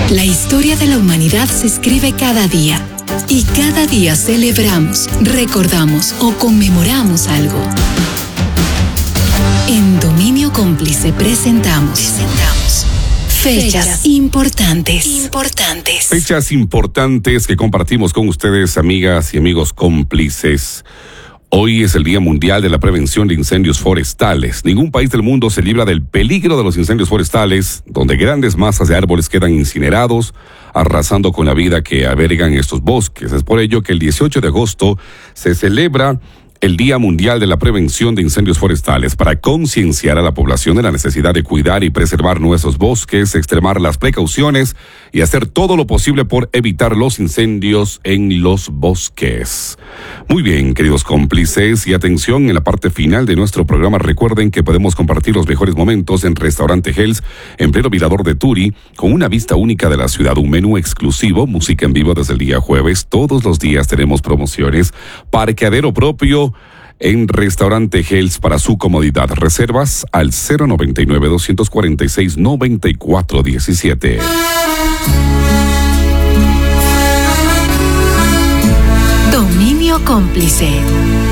La historia de la humanidad se escribe cada día. Y cada día celebramos, recordamos o conmemoramos algo. En Dominio Cómplice presentamos fechas importantes. Fechas importantes que compartimos con ustedes, amigas y amigos cómplices. Hoy es el Día Mundial de la Prevención de Incendios Forestales. Ningún país del mundo se libra del peligro de los incendios forestales, donde grandes masas de árboles quedan incinerados, arrasando con la vida que albergan estos bosques. Es por ello que el 18 de agosto se celebra el Día Mundial de la Prevención de Incendios Forestales para concienciar a la población de la necesidad de cuidar y preservar nuestros bosques, extremar las precauciones y hacer todo lo posible por evitar los incendios en los bosques. Muy bien, queridos cómplices, y atención, en la parte final de nuestro programa recuerden que podemos compartir los mejores momentos en Restaurante Hells, en pleno Mirador de Turi, con una vista única de la ciudad, un menú exclusivo, música en vivo desde el día jueves. Todos los días tenemos promociones, parqueadero propio en Restaurante Hells para su comodidad. Reservas al 099-246-9417. Dominio Cómplice.